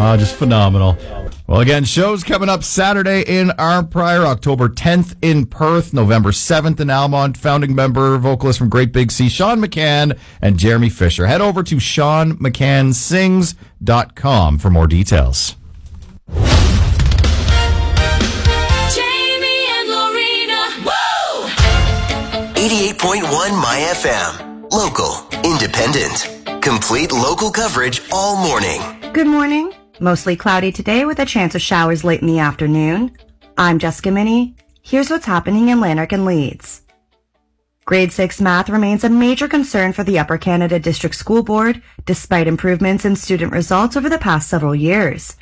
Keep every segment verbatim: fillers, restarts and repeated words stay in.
Oh, just phenomenal. Well, again, shows coming up Saturday in Arnprior, October tenth in Perth, November seventh in Almont. Founding member, vocalist from Great Big Sea, Sean McCann and Jeremy Fisher. Head over to sean mccann sings dot com for more details. Jamie and Lorena. Woo! eighty-eight point one My F M. Local, independent, complete local coverage all morning. Good morning. Mostly cloudy today with a chance of showers late in the afternoon. I'm Jessica Minnie. Here's what's happening in Lanark and Leeds. Grade six math remains a major concern for the Upper Canada District School Board, despite improvements in student results over the past several years.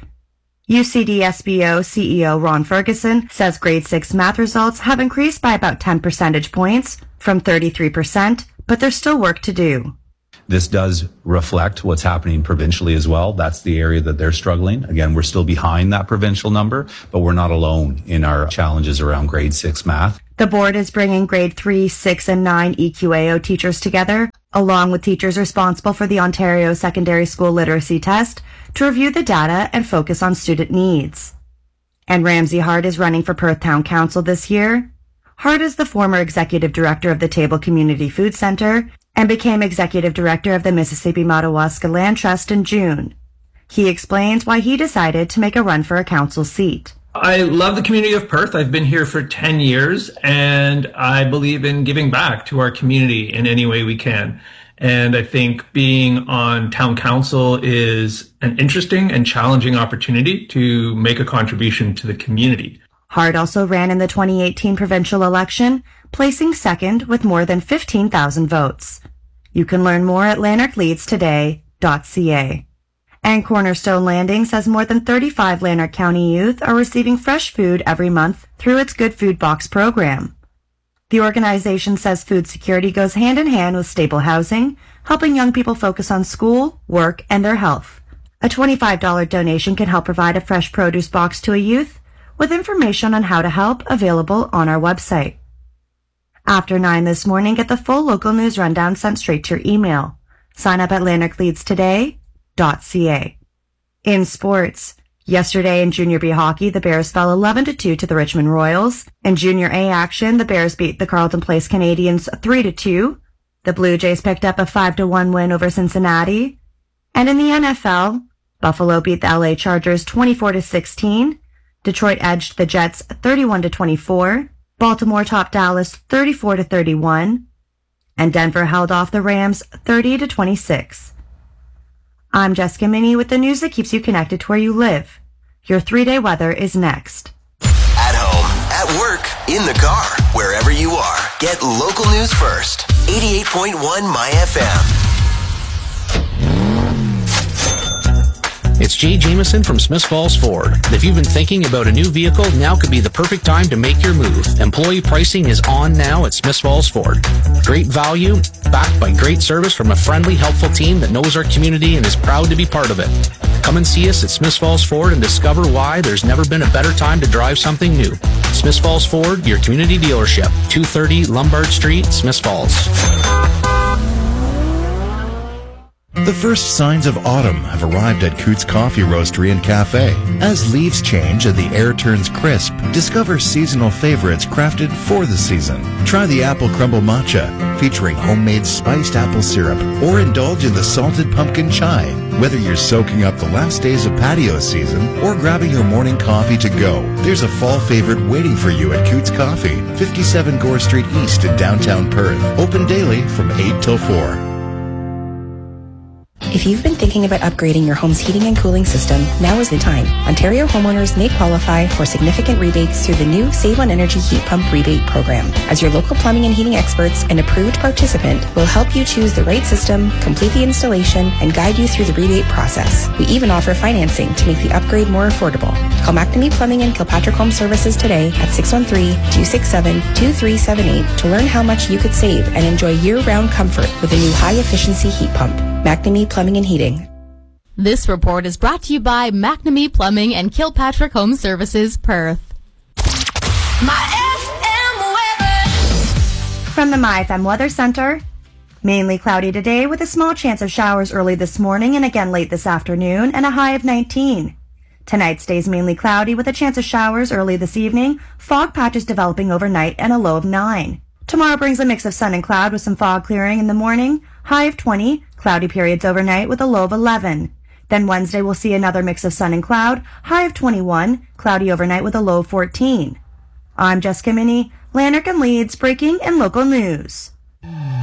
U C D S B O C E O Ron Ferguson says grade six math results have increased by about ten percentage points from thirty-three percent, but there's still work to do. This does reflect what's happening provincially as well. That's the area that they're struggling. Again, we're still behind that provincial number, but we're not alone in our challenges around grade six math. The board is bringing grade three, six, and nine E Q A O teachers together, along with teachers responsible for the Ontario Secondary School Literacy Test, to review the data and focus on student needs. And Ramsey Hart is running for Perth Town Council this year. Hart is the former executive director of the Table Community Food Centre and became executive director of the Mississippi Madawaska Land Trust in June. He explains why he decided to make a run for a council seat. I love the community of Perth. I've been here for ten years, and I believe in giving back to our community in any way we can. And I think being on town council is an interesting and challenging opportunity to make a contribution to the community. Hart also ran in the twenty eighteen provincial election, placing second with more than fifteen thousand votes. You can learn more at lanark leeds today dot c a. And Cornerstone Landing says more than thirty-five Lanark County youth are receiving fresh food every month through its Good Food Box program. The organization says food security goes hand in hand with stable housing, helping young people focus on school, work, and their health. A twenty-five dollars donation can help provide a fresh produce box to a youth, with information on how to help available on our website. After nine this morning, get the full local news rundown sent straight to your email. Sign up at lanark leeds today dot c a. In sports, yesterday in Junior B hockey, the Bears fell eleven to two to the Richmond Royals. In Junior A action, the Bears beat the Carleton Place Canadians three to two. The Blue Jays picked up a five to one win over Cincinnati. And in the N F L, Buffalo beat the L A Chargers twenty-four to sixteen. Detroit edged the Jets thirty-one to twenty-four. Baltimore topped Dallas thirty-four to thirty-one. And Denver held off the Rams thirty to twenty-six. I'm Jessica Minnie with the news that keeps you connected to where you live. Your three-day weather is next. At home, at work, in the car, wherever you are. Get local news first. eighty-eight point one My F M. It's Jay Jameson from Smiths Falls Ford. If you've been thinking about a new vehicle, now could be the perfect time to make your move. Employee pricing is on now at Smiths Falls Ford. Great value, backed by great service from a friendly, helpful team that knows our community and is proud to be part of it. Come and see us at Smiths Falls Ford and discover why there's never been a better time to drive something new. Smiths Falls Ford, your community dealership. two thirty Lombard Street, Smiths Falls. The first signs of autumn have arrived at Coots Coffee Roastery and Cafe. As leaves change and the air turns crisp, discover seasonal favorites crafted for the season. Try the Apple Crumble Matcha, featuring homemade spiced apple syrup, or indulge in the salted pumpkin chai. Whether you're soaking up the last days of patio season or grabbing your morning coffee to go, there's a fall favorite waiting for you at Coots Coffee, fifty-seven Gore Street East in downtown Perth. Open daily from eight till four. If you've been thinking about upgrading your home's heating and cooling system, now is the time. Ontario homeowners may qualify for significant rebates through the new Save on Energy Heat Pump Rebate Program. As your local plumbing and heating experts and approved participant, will help you choose the right system, complete the installation, and guide you through the rebate process. We even offer financing to make the upgrade more affordable. Call McNamee Plumbing and Kilpatrick Home Services today at six one three, two six seven, two three seven eight to learn how much you could save and enjoy year-round comfort with a new high-efficiency heat pump. McNamee Plumbing and Heating. This report is brought to you by McNamee Plumbing and Kilpatrick Home Services, Perth. My F M weather. From the My F M Weather Center, Mainly cloudy today with a small chance of showers early this morning and again late this afternoon and a high of nineteen. Tonight stays mainly cloudy with a chance of showers early this evening, fog patches developing overnight and a low of nine. Tomorrow brings a mix of sun and cloud with some fog clearing in the morning, high of twenty, cloudy periods overnight with a low of eleven. Then Wednesday we'll see another mix of sun and cloud, high of twenty-one, cloudy overnight with a low of fourteen. I'm Jessica Minnie, Lanark and Leeds, breaking and local news.